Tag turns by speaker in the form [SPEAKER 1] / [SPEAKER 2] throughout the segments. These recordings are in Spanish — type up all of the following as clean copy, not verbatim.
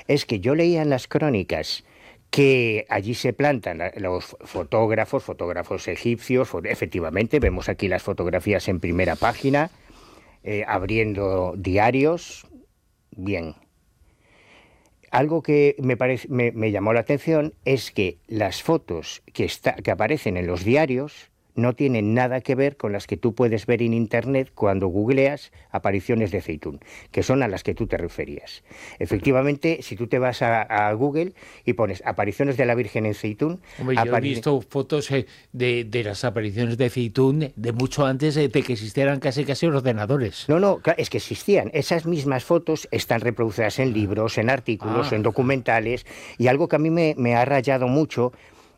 [SPEAKER 1] es que yo leía en las crónicas que allí se plantan los fotógrafos egipcios, efectivamente, vemos aquí las fotografías en primera página, abriendo diarios, bien. Algo que me llamó la atención es que las fotos que aparecen en los diarios no tienen nada que ver con las que tú puedes ver en Internet cuando googleas apariciones de Zeitún, que son a las que tú te referías. Efectivamente, si tú te vas a Google y pones apariciones de la Virgen en Zeitún...
[SPEAKER 2] Hombre, yo he visto fotos de las apariciones de Zeitún de mucho antes de que existieran casi ordenadores.
[SPEAKER 1] No, no, es que existían. Esas mismas fotos están reproducidas en libros, en artículos, en documentales, y algo que a mí me ha rayado mucho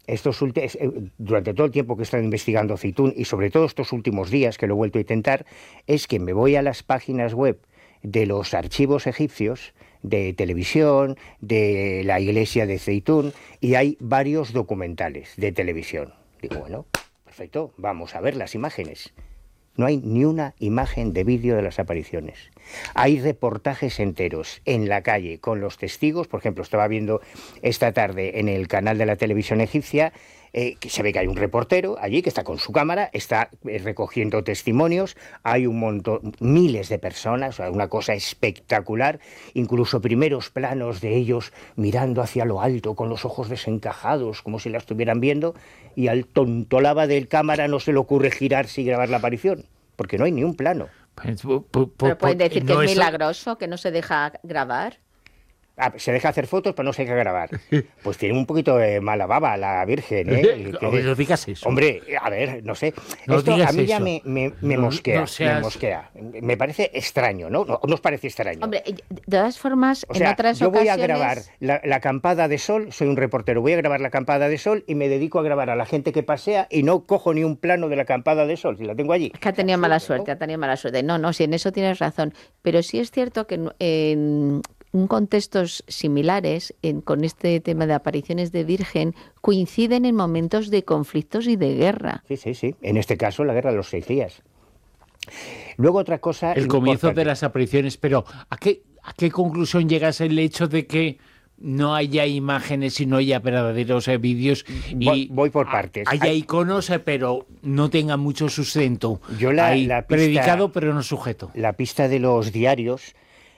[SPEAKER 1] durante todo el tiempo que he estado investigando Zeitún, y sobre todo estos últimos días que lo he vuelto a intentar, es que me voy a las páginas web de los archivos egipcios, de televisión, de la iglesia de Zeitún, y hay varios documentales de televisión. Digo, bueno, perfecto, vamos a ver las imágenes. No hay ni una imagen de vídeo de las apariciones. Hay reportajes enteros en la calle con los testigos. Por ejemplo, estaba viendo esta tarde en el canal de la televisión egipcia que se ve que hay un reportero allí que está con su cámara, está recogiendo testimonios. Hay un montón, miles de personas, o sea, una cosa espectacular. Incluso primeros planos de ellos mirando hacia lo alto con los ojos desencajados, como si la estuvieran viendo. Y al tontolaba del cámara no se le ocurre girarse y grabar la aparición, porque no hay ni un plano.
[SPEAKER 3] Pero pueden decir que es milagroso, que no se deja grabar.
[SPEAKER 1] Se deja hacer fotos, pero no se deja grabar. Pues tiene un poquito de mala baba la Virgen, ¿eh?
[SPEAKER 2] No digas eso.
[SPEAKER 1] Hombre, a ver, no sé.
[SPEAKER 2] No
[SPEAKER 1] Esto
[SPEAKER 2] digas
[SPEAKER 1] a mí
[SPEAKER 2] eso.
[SPEAKER 1] ya me mosquea, me mosquea. Me parece extraño, ¿no? ¿No os parece extraño?
[SPEAKER 3] Hombre, de todas formas,
[SPEAKER 1] o sea,
[SPEAKER 3] en otras
[SPEAKER 1] yo voy
[SPEAKER 3] ocasiones...
[SPEAKER 1] a grabar la acampada de sol, soy un reportero, voy a grabar la acampada de sol y me dedico a grabar a la gente que pasea y no cojo ni un plano de la acampada de sol, si la tengo allí.
[SPEAKER 3] Es que ha tenido mala suerte, ha tenido mala suerte. No, si en eso tienes razón. Pero sí es cierto que en contextos similares, con este tema de apariciones de Virgen, coinciden en momentos de conflictos y de guerra.
[SPEAKER 1] Sí. En este caso, la guerra de los 6 días. Luego otra cosa...
[SPEAKER 2] El comienzo de las apariciones, pero ¿a qué conclusión llegas el hecho de que no haya imágenes y no haya verdaderos vídeos?
[SPEAKER 1] Voy por partes.
[SPEAKER 2] Haya iconos, pero no tengan mucho sustento.
[SPEAKER 1] Yo
[SPEAKER 2] Hay
[SPEAKER 1] la pista,
[SPEAKER 2] predicado, pero no sujeto.
[SPEAKER 1] La pista de los diarios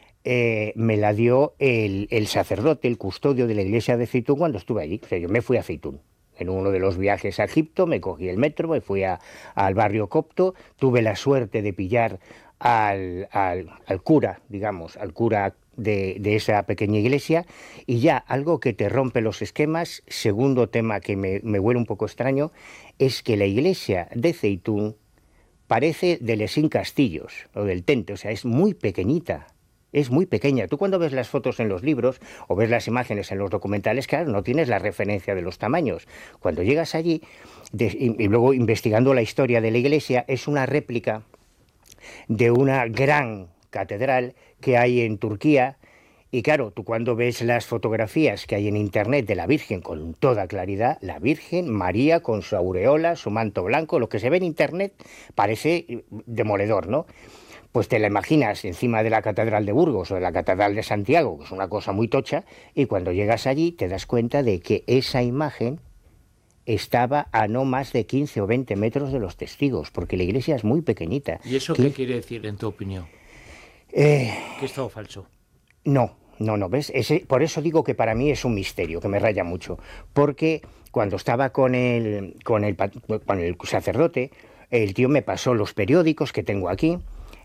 [SPEAKER 1] me la dio el sacerdote, el custodio de la iglesia de Zeitún cuando estuve allí. O sea, yo me fui a Zeitún. En uno de los viajes a Egipto me cogí el metro, me fui al barrio copto, tuve la suerte de pillar al cura, digamos, al cura de esa pequeña iglesia, y ya algo que te rompe los esquemas, segundo tema que me huele un poco extraño, es que la iglesia de Zeitún parece de Lesín Castillos, o del Tente, o sea, es muy pequeñita. Es muy pequeña. Tú cuando ves las fotos en los libros o ves las imágenes en los documentales, claro, no tienes la referencia de los tamaños. Cuando llegas allí, y luego investigando la historia de la iglesia, es una réplica de una gran catedral que hay en Turquía. Y claro, tú cuando ves las fotografías que hay en internet de la Virgen con toda claridad, la Virgen María con su aureola, su manto blanco, lo que se ve en internet parece demoledor, ¿no? Pues te la imaginas encima de la Catedral de Burgos o de la Catedral de Santiago, que es una cosa muy tocha, y cuando llegas allí te das cuenta de que esa imagen estaba a no más de 15 o 20 metros de los testigos, porque la iglesia es muy pequeñita.
[SPEAKER 2] ¿Y eso qué quiere decir, en tu opinión? ¿Que es todo falso?
[SPEAKER 1] No, ¿ves? Por eso digo que para mí es un misterio, que me raya mucho, porque cuando estaba con el sacerdote, el tío me pasó los periódicos que tengo aquí.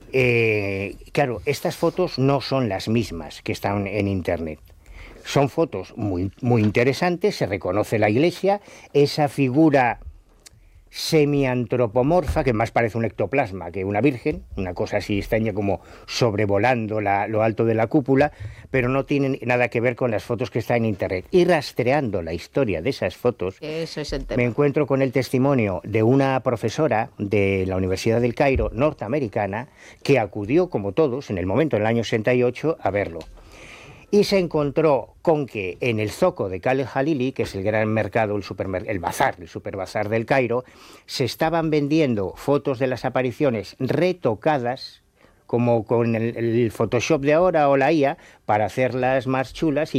[SPEAKER 1] Claro, estas fotos no son las mismas que están en internet. Son fotos muy, muy interesantes, se reconoce la iglesia, esa figura semiantropomorfa, que más parece un ectoplasma que una virgen, una cosa así extraña como sobrevolando lo alto de la cúpula, pero no tiene nada que ver con las fotos que están en internet. Y rastreando la historia de esas fotos,
[SPEAKER 3] eso es el tema.
[SPEAKER 1] Me encuentro con el testimonio de una profesora de la Universidad del Cairo, norteamericana, que acudió, como todos, en el momento, en el año 68, a verlo. Y se encontró con que en el zoco de Khaled Jalili, que es el gran mercado, el superbazar del Cairo, se estaban vendiendo fotos de las apariciones retocadas, como con el Photoshop de ahora o la IA, para hacerlas más chulas y